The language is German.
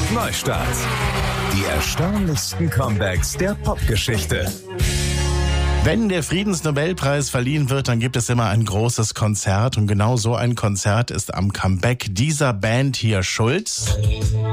Neustart. Die erstaunlichsten Comebacks der Popgeschichte. Wenn der Friedensnobelpreis verliehen wird, dann gibt es immer ein großes Konzert. Und genau so ein Konzert ist am Comeback dieser Band hier schuld.